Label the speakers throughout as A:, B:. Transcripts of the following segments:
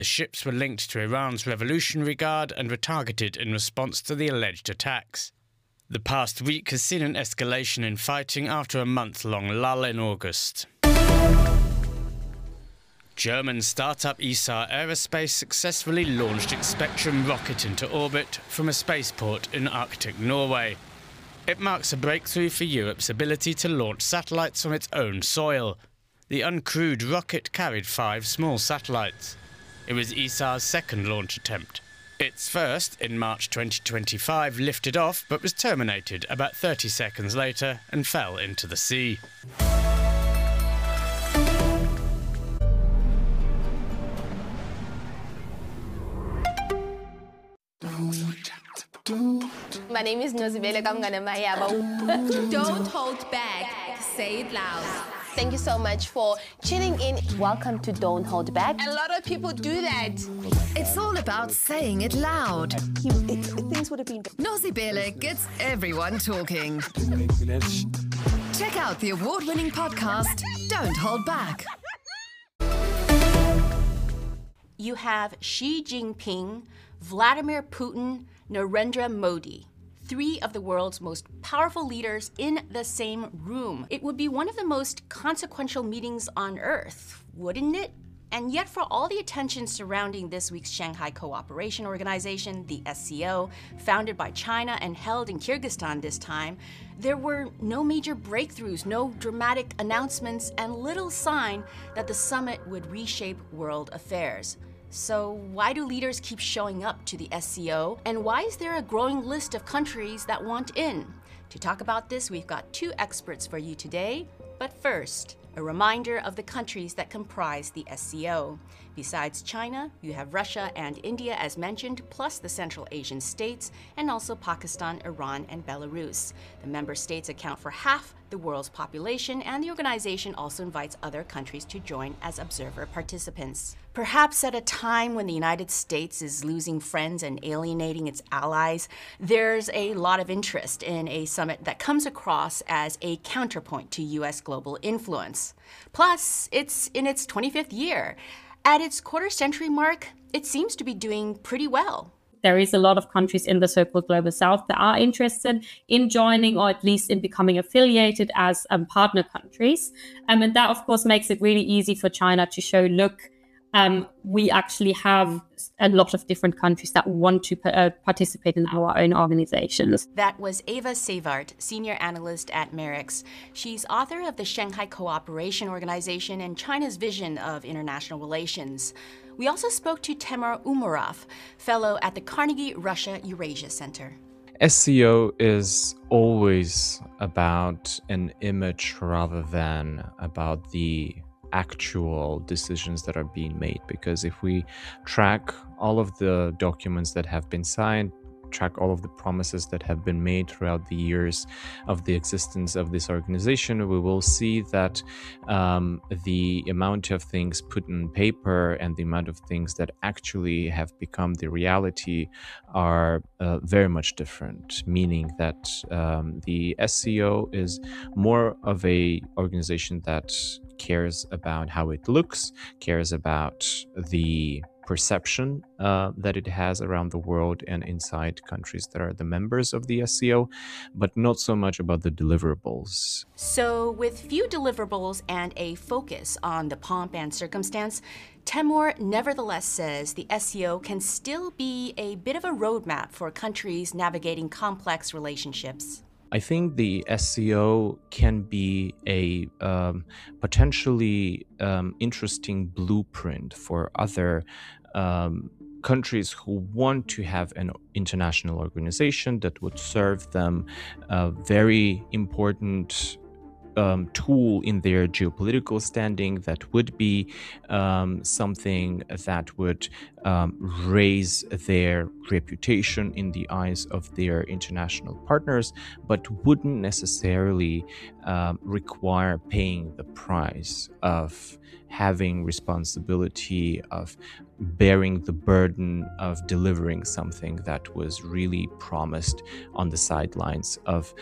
A: The ships were linked to Iran's Revolutionary Guard and were targeted in response to the alleged attacks. The past week has seen an escalation in fighting after a month-long lull in August. German startup Isar Aerospace successfully launched its Spectrum rocket into orbit from a spaceport in Arctic Norway. It marks a breakthrough for Europe's ability to launch satellites on its own soil. The uncrewed rocket carried 5 small satellites. It was Isar's second launch attempt. Its first, in March 2025, lifted off but was terminated about 30 seconds later and fell into the sea.
B: My name is Nozibele Kamganamaya.
C: Don't hold back. Say it loud.
B: Thank you so much for tuning in. Welcome to Don't Hold Back.
C: A lot of people do that.
D: It's all about saying it loud.
B: Things would have been...
D: Nozibele gets everyone talking. Check out the award-winning podcast, Don't Hold Back.
C: You have Xi Jinping, Vladimir Putin, Narendra Modi, 3 of the world's most powerful leaders in the same room. It would be one of the most consequential meetings on Earth, wouldn't it? And yet, for all the attention surrounding this week's Shanghai Cooperation Organization, the SCO, founded by China and held in Kyrgyzstan this time, there were no major breakthroughs, no dramatic announcements, and little sign that the summit would reshape world affairs. So why do leaders keep showing up to the SCO? And why is there a growing list of countries that want in? To talk about this, we've got 2 experts for you today. But first, a reminder of the countries that comprise the SCO. Besides China, you have Russia and India, as mentioned, plus the Central Asian states, and also Pakistan, Iran, and Belarus. The member states account for half the world's population, and the organization also invites other countries to join as observer participants. Perhaps at a time when the United States is losing friends and alienating its allies, there's a lot of interest in a summit that comes across as a counterpoint to U.S. global influence. Plus, it's in its 25th year. At its quarter-century mark, it seems to be doing pretty well.
E: There is a lot of countries in the so-called Global South that are interested in joining, or at least in becoming affiliated as partner countries. And that, of course, makes it really easy for China to show, look, we actually have a lot of different countries that want to participate in our own organizations.
C: That was Eva Savart, senior analyst at Merix. She's author of the Shanghai Cooperation Organization and China's vision of international relations. We also spoke to Temur Umarov, fellow at the Carnegie Russia-Eurasia Center.
F: SCO is always about an image rather than about the actual decisions that are being made, because if we track all of the documents that have been signed, track all of the promises that have been made throughout the years of the existence of this organization, we will see that the amount of things put in paper and the amount of things that actually have become the reality are very much different, meaning that the SCO is more of a organization that cares about how it looks, cares about the perception that it has around the world and inside countries that are the members of the SCO, but not so much about the deliverables.
C: So with few deliverables and a focus on the pomp and circumstance, Temur nevertheless says the SCO can still be a bit of a roadmap for countries navigating complex relationships.
F: I think the SCO can be a potentially interesting blueprint for other countries who want to have an international organization that would serve them a very important tool in their geopolitical standing, that would be something that would raise their reputation in the eyes of their international partners, but wouldn't necessarily require paying the price of having responsibility, of bearing the burden of delivering something that was really promised on the sidelines of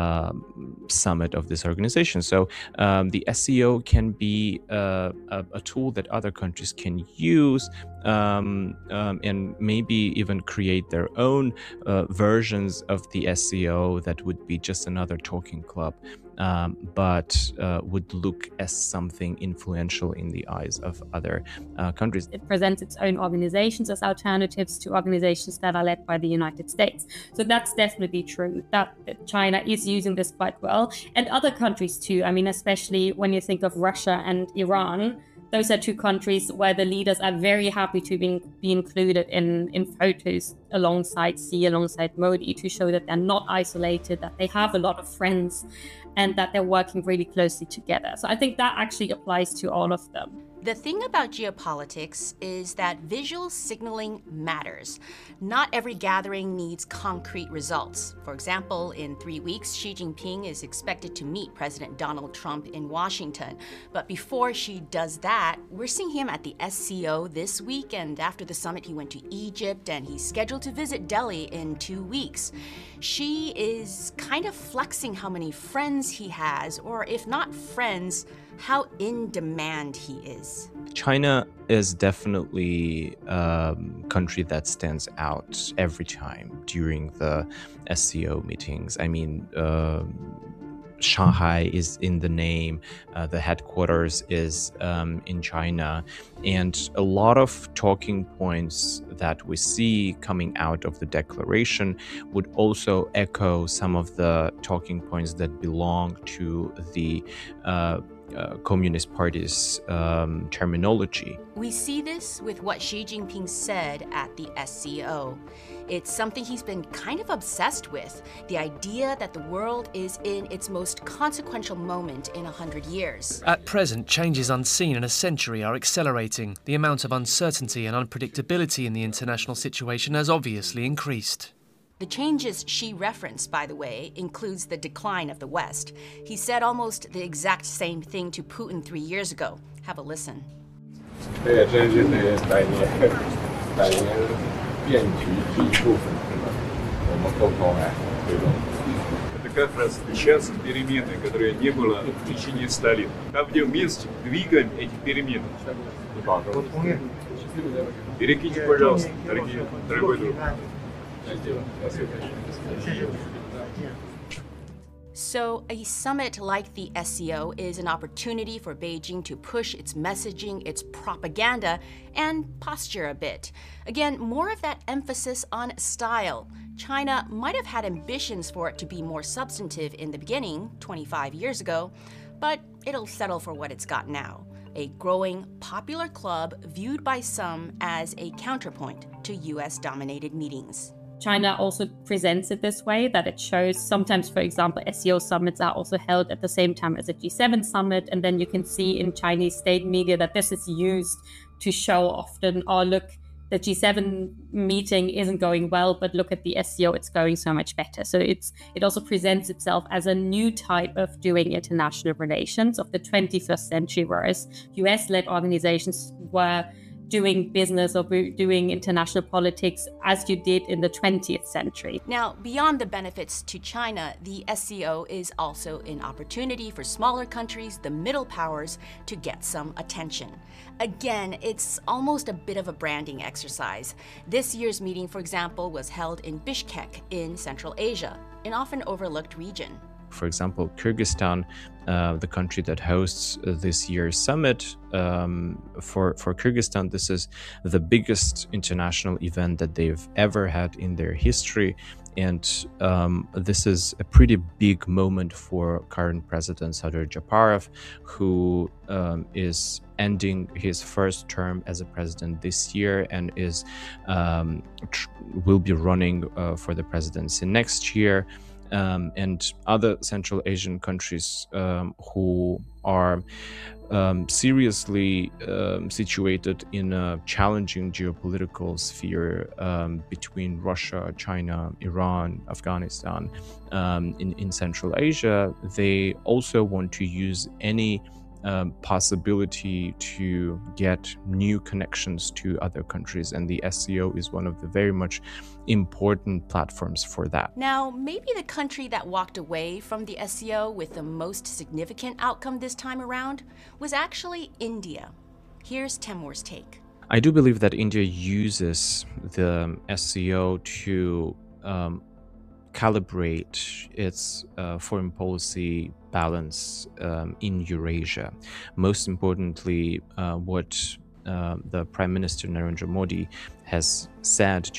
F: summit of this organization. So the SCO can be a tool that other countries can use and maybe even create their own versions of the SCO that would be just another talking club, but would look as something influential in the eyes of other countries.
E: It presents its own organizations as alternatives to organizations that are led by the United States. So that's definitely true, that China is using this quite well. And other countries too. I mean, especially when you think of Russia and Iran, those are two countries where the leaders are very happy to be included in photos alongside Xi, alongside Modi, to show that they're not isolated, that they have a lot of friends, and that they're working really closely together. So I think that actually applies to all of them.
C: The thing about geopolitics is that visual signaling matters. Not every gathering needs concrete results. For example, in 3 weeks, Xi Jinping is expected to meet President Donald Trump in Washington. But before Xi does that, we're seeing him at the SCO this week, and after the summit, he went to Egypt, and he's scheduled to visit Delhi in 2 weeks. Xi is kind of flexing how many friends he has, or if not friends, how in demand he is.
F: China is definitely a country that stands out every time during the SCO meetings. I mean, Shanghai is in the name, the headquarters is in China, and a lot of talking points that we see coming out of the declaration would also echo some of the talking points that belong to the Communist Party's terminology.
C: We see this with what Xi Jinping said at the SCO. It's something he's been kind of obsessed with, the idea that the world is in its most consequential moment in 100 years.
G: At present, changes unseen in a century are accelerating. The amount of uncertainty and unpredictability in the international situation has obviously increased.
C: The changes Xi referenced, by the way, includes the decline of the West. He said almost the exact same thing to Putin 3 years ago. Have a listen.
H: Как раз сейчас перемены, которые не было в течение 100 лет. Там, где вместе двигаем эти перемены. Перекиньте, пожалуйста, дорогой друг.
C: So, a summit like the SCO is an opportunity for Beijing to push its messaging, its propaganda, and posture a bit. Again, more of that emphasis on style. China might have had ambitions for it to be more substantive in the beginning, 25 years ago, but it'll settle for what it's got now. A growing, popular club viewed by some as a counterpoint to US-dominated meetings.
E: China also presents it this way, that it shows sometimes, for example, SCO summits are also held at the same time as a G7 summit. And then you can see in Chinese state media that this is used to show often, oh, look, the G7 meeting isn't going well, but look at the SCO, it's going so much better. So it also presents itself as a new type of doing international relations of the 21st century, whereas US-led organizations were doing business or doing international politics as you did in the 20th century.
C: Now, beyond the benefits to China, the SCO is also an opportunity for smaller countries, the middle powers, to get some attention. Again, it's almost a bit of a branding exercise. This year's meeting, for example, was held in Bishkek in Central Asia, an often overlooked region.
F: For example, Kyrgyzstan, the country that hosts this year's summit, for Kyrgyzstan, this is the biggest international event that they've ever had in their history. And this is a pretty big moment for current President Sadyr Japarov, who is ending his first term as a president this year and is will be running for the presidency next year. And other Central Asian countries who are seriously situated in a challenging geopolitical sphere between Russia, China, Iran, Afghanistan, in Central Asia. They also want to use any possibility to get new connections to other countries, and the SCO is one of the very much important platforms for that.
C: Now, maybe the country that walked away from the SCO with the most significant outcome this time around was actually India. Here's Temur's take.
F: I do believe that India uses the SCO to calibrate its foreign policy balance in Eurasia. Most importantly, what the Prime Minister Narendra Modi has said